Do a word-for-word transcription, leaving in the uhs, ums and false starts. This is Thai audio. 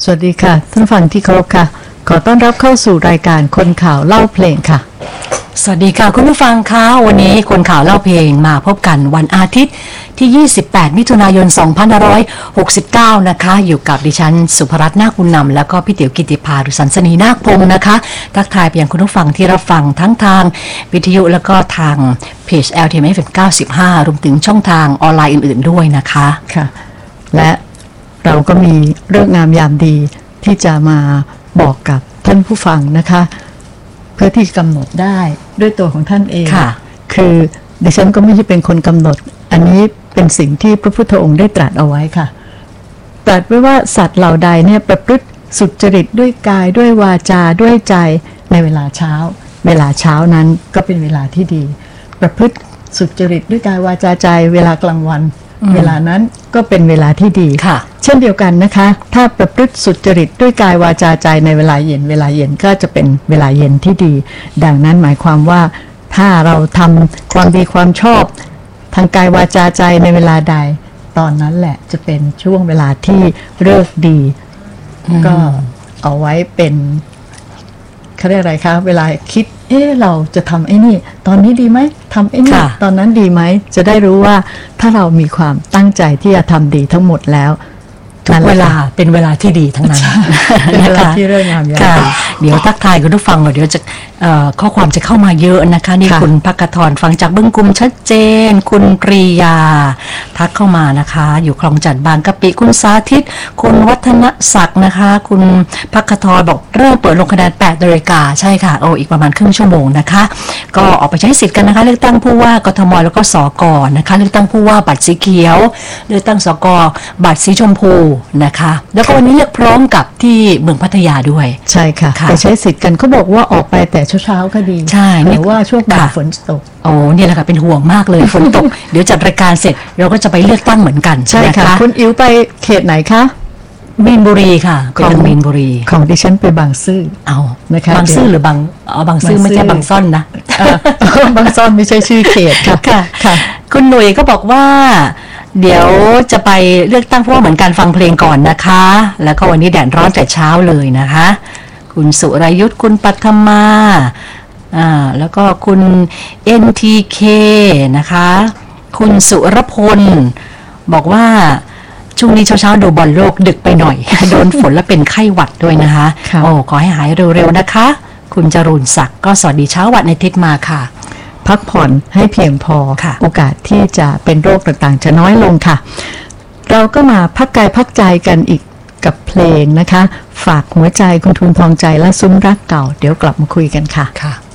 วัสดีค่ะท่านผู้ฟังที่เคารพค่ะขอต้อนรับเข้าสู่รายการคนข่าวเล่าเพลงค่ะสวัสดีค่ะคุณผู้ฟังคะวันนี้คนข่าวเล่าเพลงมาพบกันวันอาทิตย์ที่ยี่สิบแปดมิถุนายนสองพันห้าร้อยหกสิบเก้านะคะอยู่กับดิฉันสุภรัตน์นาคบุญนำแล้วก็พี่เตี๋ยวกิติภาหรือสันสนีนาคพงศ์นะคะทักทายไปยังคุณผู้ฟังที่รับฟังทั้งทางวิทยุแล้วก็ทางเพจ แอล ที เอ็ม เอฟ เก้าสิบห้ารวมถึงช่องทางออนไลน์อื่นๆด้วยนะคะค่ะและเราก็มีเรื่องงามยามดีที่จะมาบอกกับท่านผู้ฟังนะคะเพื่อที่กำหนดได้ด้วยตัวของท่านเองคือดิฉันก็ไม่ใช่เป็นคนกำหนดอันนี้เป็นสิ่งที่พระพุทธองค์ได้ตรัสเอาไว้ค่ะตรัสไว้ว่าสัตว์เหล่าใดเนี่ยประพฤติสุจริตด้วยกายด้วยวาจาด้วยใจในเวลาเช้าเวลาเช้านั้นก็เป็นเวลาที่ดีประพฤติสุจริตด้วยกายวาจาใจเวลากลางวันเวลานั้นก็เป็นเวลาที่ดีเช่นเดียวกันนะคะถ้าประพฤติสุจริตด้วยกายวาจาใจในเวลาเย็นเวลาเย็นก็จะเป็นเวลาเย็นที่ดีดังนั้นหมายความว่าถ้าเราทำความดีความชอบทางกายวาจาใจในเวลาใดตอนนั้นแหละจะเป็นช่วงเวลาที่ฤกษ์ดีก็เอาไว้เป็นเขาเรียกอะไรคะเวลาคิดเอ๊ะเราจะทำไอ้นี่ตอนนี้ดีไหมทำไอ้นี่ตอนนั้นดีไหมจะได้รู้ว่าถ้าเรามีความตั้งใจที่จะทำดีทั้งหมดแล้วทุกเวลาเป็นเวลาที่ดีทั้งนั้นเป็นเวลาที่เรื่องงามยามดีเดี๋ยวทักทายคุณผู้ฟังเดี๋ยวจะข้อความจะเข้ามาเยอะนะคะนี่คุณภักทรฟังจากบึ้งกุมชัดเจนคุณปรียาทักเข้ามานะคะอยู่คลองจันทน์บางกะปิคุณสาธิตคุณวัฒนศักดิ์นะคะคุณภักทรบอกเริ่มเปิดลงคะแนนแปดนาฬิกาใช่ค่ะโอ้อีกประมาณครึ่งชั่วโมงนะคะก็ออกไปใช้สิทธิ์กันนะคะเลือกตั้งผู้ว่ากทมแล้วก็สกนะคะเลือกตั้งผู้ว่าบัตรสีเขียวเลือกตั้งสกบัตรสีชมพูนะคะแล้วก็วันนี้เลือกพร้อมกับที่เมืองพัทยาด้วยใช่ค่ะไปใช้สิทธิ์กันเขาบอกว่าออกไปแต่เช้าๆก็ดีใช่แต่ว่าช่วงบ่ายฝนตกโอ้เนี่ยแหละค่ะเป็นห่วงมากเลยฝนตกเดี๋ยวจัดรายการเสร็จเราก็จะไปเลือกตั้งเหมือนกันใช่ค่ะคุณอิ๋วไปเขตไหนคะมีนบุรีค่ะของมีนบุรีของดิฉันไปบางซื่อเอานะคะบางซื่อหรือบางอ๋อบางซื่อไม่ใช่บางซ่อนนะบางซ่อนไม่ใช่ชื่อเขตค่ะค่ะคุณหนุ่ยก็บอกว่าเดี๋ยวจะไปเลือกตั้งเพราะว่าเหมือนการฟังเพลงก่อนนะคะแล้วก็วันนี้แดดร้อนแต่เช้าเลยนะคะคุณสุรยุทธคุณปัทมาอ่าแล้วก็คุณ เอ็น ที เค นะคะคุณสุรพลบอกว่าช่วงนี้เช้าๆดูบอลโลกดึกไปหน่อยโดนฝนและเป็นไข้หวัดด้วยนะคะโอ้ขอให้หายเร็วๆนะคะคุณจรูนศักดิ์ก็สวัสดีเช้าวันในทิศมาค่ะพักผ่อนให้เพียงพอโอกาสที่จะเป็นโรคต่างๆจะน้อยลงค่ะเราก็มาพักกายพักใจกันอีกกับเพลงนะคะฝากหัวใจคุณทุนทองใจและซุ้มรักเก่าเดี๋ยวกลับมาคุยกันค่ะค่ะ